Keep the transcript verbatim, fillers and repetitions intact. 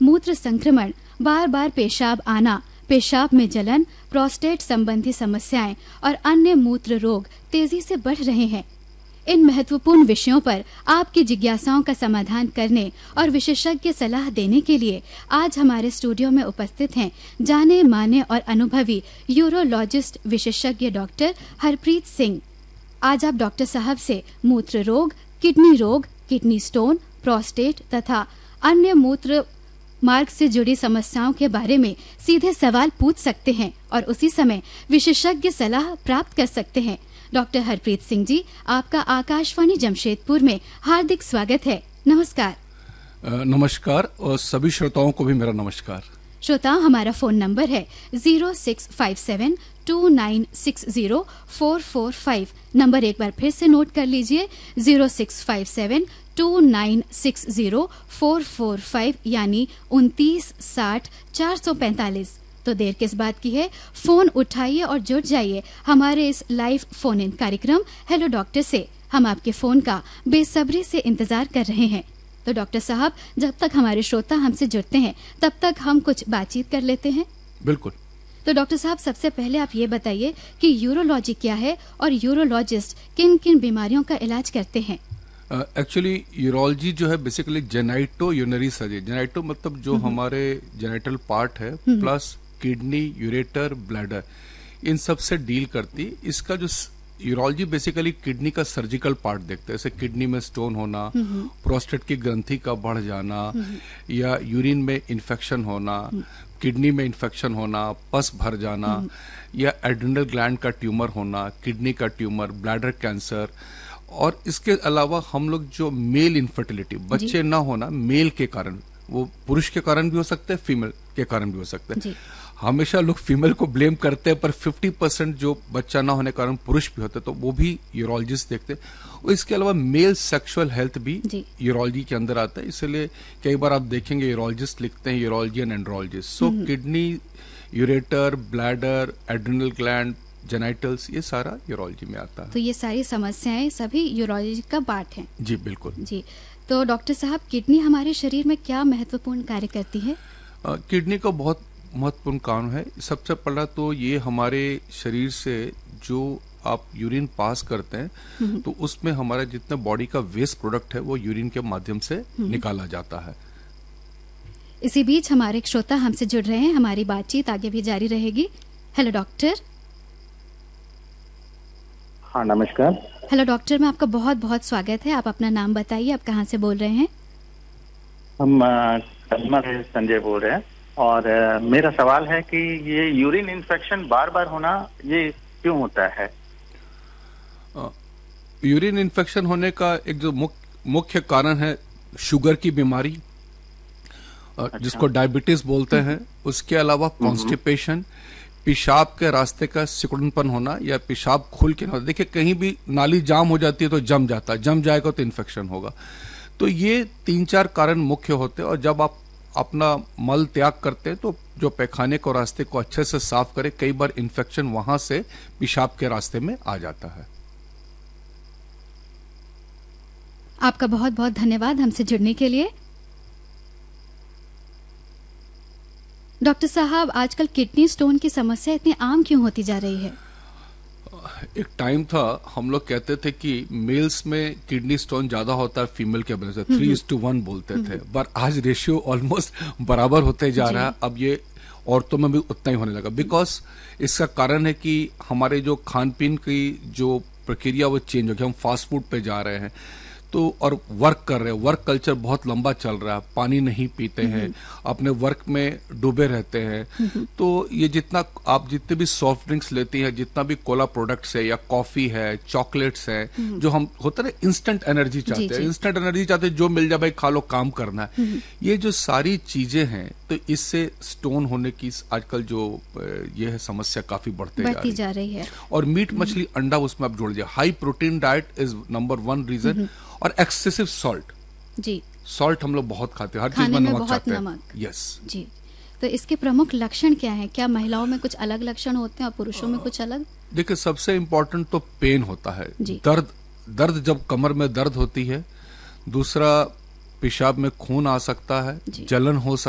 मूत्र संक्रमण, बार बार पेशाब आना, पेशाब में जलन, प्रोस्टेट संबंधी समस्याएं और अन्य मूत्र रोग तेजी से बढ़ रहे हैं। इन महत्वपूर्ण विषयों पर आपकी जिज्ञासाओं का समाधान करने और विशेषज्ञ सलाह देने के लिए आज हमारे स्टूडियो में उपस्थित हैं जाने माने और अनुभवी यूरोलॉजिस्ट विशेषज्ञ डॉक्टर हरप्रीत सिंह। आज आप डॉक्टर साहब से मूत्र रोग, किडनी रोग, किडनी स्टोन, प्रोस्टेट तथा अन्य मूत्र मार्ग से जुड़ी समस्याओं के बारे में सीधे सवाल पूछ सकते हैं और उसी समय विशेषज्ञ सलाह प्राप्त कर सकते हैं। डॉक्टर हरप्रीत सिंह जी, आपका आकाशवाणी जमशेदपुर में हार्दिक स्वागत है। नमस्कार। नमस्कार और सभी श्रोताओं को भी मेरा नमस्कार। श्रोताओं, हमारा फोन नंबर है zero six five seven to nine six zero four four five. Number एक बार फिर से नोट कर लीजिए, zero six five seven to nine six zero four four five यानी उनतीस साठ चार सौ पैंतालीस। तो देर किस बात की है, फोन उठाइए और जुड़ जाइए हमारे इस लाइव फोन इन कार्यक्रम हेलो डॉक्टर से। हम आपके फोन का बेसब्री से इंतजार कर रहे हैं। तो डॉक्टर साहब, जब तक हमारे श्रोता हमसे जुड़ते हैं तब तक हम कुछ बातचीत कर लेते हैं। बिल्कुल। तो डॉक्टर साहब, सबसे पहले आप ये बताइए कि यूरोलॉजी क्या है और यूरोलॉजिस्ट किन किन बीमारियों का इलाज करते हैं। एक्चुअली uh, यूरोलॉजी जो है basically genito urinary surgery. Genito मतलब जो हमारे जेनाइटल पार्ट है प्लस किडनी, यूरेटर, ब्लैडर, इन सब से डील करती। इसका जो यूरोलॉजी बेसिकली किडनी का सर्जिकल पार्ट देखते हैं, जैसे किडनी में स्टोन होना, प्रोस्टेट की ग्रंथि का बढ़ जाना या यूरिन में इन्फेक्शन होना, किडनी में इन्फेक्शन होना, पस भर जाना या एड्रिनल ग्लैंड का ट्यूमर होना, किडनी का ट्यूमर, ब्लैडर कैंसर। और इसके अलावा हम लोग जो मेल इनफर्टिलिटी, बच्चे ना होना मेल के कारण, वो पुरुष के कारण भी हो सकते हैं, फीमेल के कारण भी हो सकते हैं। हमेशा लोग फीमेल को ब्लेम करते हैं, पर पचास परसेंट जो बच्चा ना होने के कारण पुरुष भी होते हैं, तो वो भी यूरोलॉजिस्ट देखते हैं। और इसके अलावा मेल सेक्सुअल हेल्थ भी यूरोलॉजी के अंदर आता है। इसलिए कई बार आप देखेंगे यूरोलॉजिस्ट लिखते हैं urology and andrologist. So kidney, ureter, bladder, adrenal gland, genitals, ये सारा यूरोलॉजी में आता है। तो ये सारी समस्याएं सभी यूरोलॉजी का पार्ट हैं। जी बिल्कुल जी। तो डॉक्टर साहब, किडनी हमारे शरीर में क्या महत्वपूर्ण कार्य करती है? आ, किडनी का बहुत महत्वपूर्ण काम है। सबसे पहला तो ये हमारे शरीर से जो आप यूरिन पास करते हैं तो उसमें हमारा जितना बॉडी का वेस्ट प्रोडक्ट है वो यूरिन के माध्यम से निकाला जाता है। इसी बीच हमारे एक श्रोता हमसे जुड़ रहे हैं, हमारी बातचीत आगे भी जारी रहेगी। Hello doctor. हाँ नमस्कार। हेलो डॉक्टर, में आपका बहुत बहुत स्वागत है। आप अपना नाम बताइए, आप कहाँ से बोल रहे हैं? हम कस्टमर है, संजय बोल रहे हैं। और आ, मेरा सवाल है कि ये यूरिन इन्फेक्शन बार बार होना ये क्यों होता है? यूरिन इन्फेक्शन होने का एक जो मुख्य मुख्य कारण है शुगर की बीमारी, अच्छा। जिसको डायबिटीज बोलते हैं। उसके अलावा कॉन्स्टिपेशन, पेशाब के रास्ते का सिकुड़नपन होना या पेशाब खुल के ना। देखिए, कहीं भी नाली जाम हो जाती है तो जम जाता है, जम जाएगा तो इन्फेक्शन होगा। तो ये तीन चार कारण मुख्य होते हैं। और जब आप अपना मल त्याग करते हैं तो जो पैखाने को रास्ते को अच्छे से साफ करें, कई बार इन्फेक्शन वहां से पेशाब के रास्ते में आ जाता है। आपका बहुत बहुत धन्यवाद हमसे जुड़ने के लिए। डॉक्टर साहब, आजकल किडनी स्टोन की समस्या इतनी आम क्यों होती जा रही है? एक टाइम था हम लोग कहते थे कि मेल्स में किडनी स्टोन ज्यादा होता है फीमेल के वजह से, थ्री इज टू वन बोलते थे। पर आज रेशियो ऑलमोस्ट बराबर होते जा रहा है। अब ये औरतों में भी उतना ही होने लगा। बिकॉज इसका कारण है कि हमारे जो खान पीन की जो प्रक्रिया वो चेंज हो गई। हम फास्ट फूड पे जा रहे हैं तो और वर्क कर रहे हैं। वर्क कल्चर बहुत लंबा चल रहा है, पानी नहीं पीते हैं, अपने वर्क में डूबे रहते हैं। तो ये जितना आप जितने भी सॉफ्ट ड्रिंक्स लेती हैं, जितना भी कोला प्रोडक्ट्स है या कॉफी है, चॉकलेट्स है, जो हम होता है इंस्टेंट एनर्जी चाहते हैं, इंस्टेंट एनर्जी चाहते हैं, जो मिल जाए भाई खा लो, काम करना है। ये जो सारी चीजें हैं, तो इससे स्टोन होने की आजकल जो ये है समस्या काफी बढ़ते बढ़ती जा रही है। और मीट, मछली, अंडा उसमें आप जोड़ दिया। High protein diet is number one reason. और एक्सेसिव सॉल्ट, जी सॉल्ट हम लोग बहुत खाते हैं, हर चीज में नमक चाहते हैं। यस जी। तो इसके प्रमुख लक्षण क्या हैं? क्या महिलाओं में कुछ अलग लक्षण होते हैं और पुरुषों में कुछ अलग? देखिए, सबसे इम्पोर्टेंट तो पेन होता है, दर्द। दर्द जब कमर में दर्द होती है। दूसरा, पेशाब में खून आ सकता है, जलन हो सकता है।